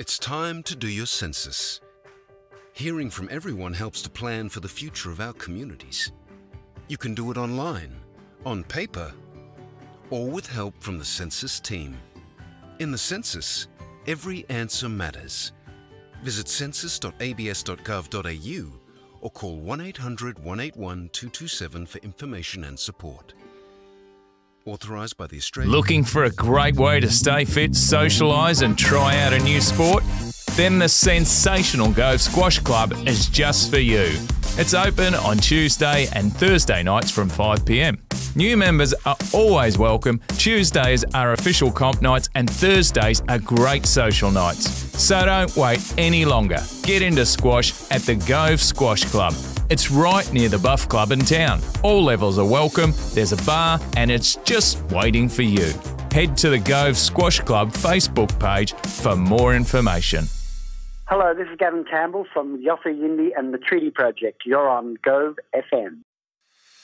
It's time to do your census. Hearing from everyone helps to plan for the future of our communities. You can do it online, on paper, or with help from the census team. In the census, every answer matters. Visit census.abs.gov.au or call 1-800-181-227 for information and support. Authorised by the Australian... Looking for a great way to stay fit, socialise and try out a new sport? Then the sensational Gove Squash Club is just for you. It's open on Tuesday and Thursday nights from 5 p.m. New members are always welcome. Tuesdays are official comp nights and Thursdays are great social nights. So don't wait any longer. Get into squash at the Gove Squash Club. It's right near the Buff Club in town. All levels are welcome, there's a bar and it's just waiting for you. Head to the Gove Squash Club Facebook page for more information. Hello, this is Gavin Campbell from Yossi Yindi and the Treaty Project. You're on Gove FM.